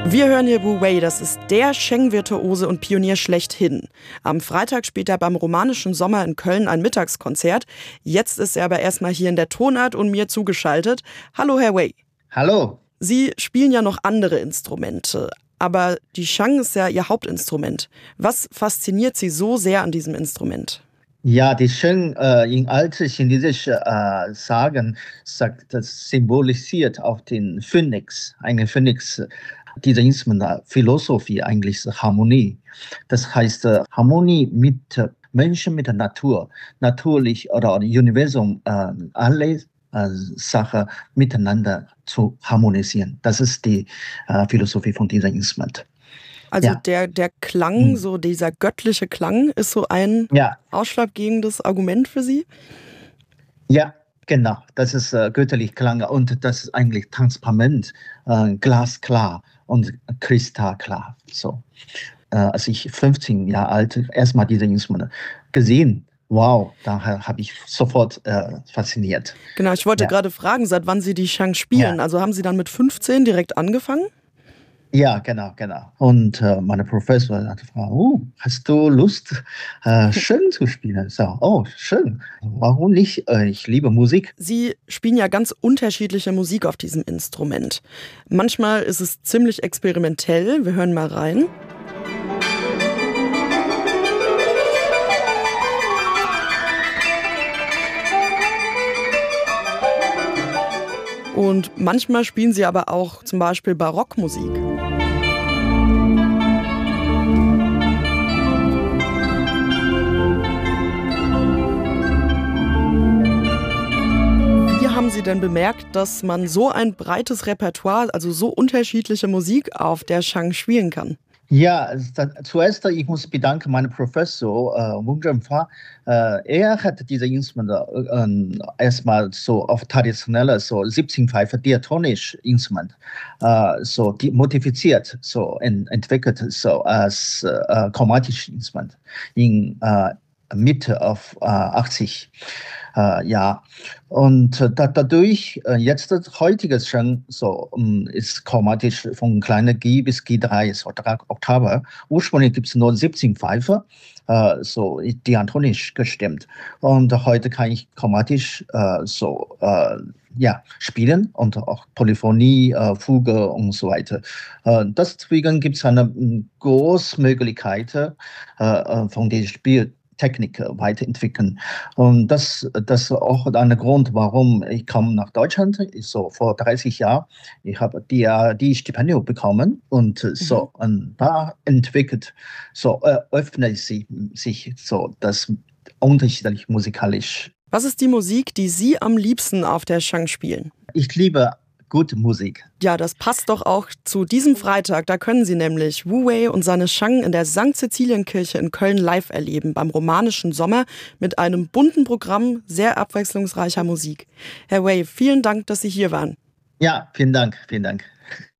Wir hören hier Wu Wei, das ist der Sheng-Virtuose und Pionier schlechthin. Am Freitag spielt er beim Romanischen Sommer in Köln ein Mittagskonzert. Jetzt ist er aber erstmal hier in der Tonart und mir zugeschaltet. Hallo, Herr Wei. Hallo. Sie spielen ja noch andere Instrumente, aber die Sheng ist ja Ihr Hauptinstrument. Was fasziniert Sie so sehr an diesem Instrument? Ja, die Sheng in alte chinesische Sagen sagt, das symbolisiert auch den Phönix, eine Phönix. Diese Instrument, Philosophie eigentlich ist Harmonie. Das heißt Harmonie mit Menschen, mit der Natur, natürlich oder Universum, alle Sachen miteinander zu harmonisieren. Das ist die Philosophie von diesem Instrument. Also Ja. der Klang, so dieser göttliche Klang, ist so ein Ja. ausschlaggebendes Argument für Sie? Ja, genau. Das ist göttlich Klang und das ist eigentlich transparent, glasklar und kristallklar. So. Als ich 15 Jahre alt erstmal diese Instrumente gesehen, wow, da habe ich sofort fasziniert. Genau, ich wollte Ja. gerade fragen, seit wann Sie die Sheng spielen. Ja. Also haben Sie dann mit 15 direkt angefangen? Ja, genau. Und meine Professor hat gefragt, hast du Lust, schön zu spielen? So, schön. Warum nicht? Ich liebe Musik. Sie spielen ja ganz unterschiedliche Musik auf diesem Instrument. Manchmal ist es ziemlich experimentell. Wir hören mal rein. Und manchmal spielen Sie aber auch zum Beispiel Barockmusik. Wie haben Sie denn bemerkt, dass man so ein breites Repertoire, also so unterschiedliche Musik auf der Sheng spielen kann? Ja, zuerst ich muss bedanken meinen Professor Wang Zhenfa. Er hat diese Instrumente erstmal so auf traditionelles, so 17-Pfeife diatonisch Instrument so modifiziert, so entwickelt, so als chromatisches Instrument in Mitte auf 80 Jahr. Und dadurch, jetzt das heutige Sheng so, ist chromatisch von kleiner G bis G3, so 3 Oktaven. Ursprünglich gibt es nur 17 Pfeife, so diatonisch gestimmt. Und heute kann ich chromatisch spielen und auch Polyphonie, Fuge und so weiter. Deswegen gibt es eine große Möglichkeit von diesem Spiel. Technik weiterentwickeln. Und das ist auch ein Grund, warum ich komme nach Deutschland. So vor 30 Jahren, ich habe die Stipendium bekommen und da entwickelt, so öffnet sich so das unterschiedlich musikalisch. Was ist die Musik, die Sie am liebsten auf der Sheng spielen? Ich liebe gute Musik. Ja, das passt doch auch zu diesem Freitag. Da können Sie nämlich Wu Wei und seine Sheng in der St. Cäcilienkirche in Köln live erleben, beim Romanischen Sommer mit einem bunten Programm sehr abwechslungsreicher Musik. Herr Wei, vielen Dank, dass Sie hier waren. Ja, vielen Dank.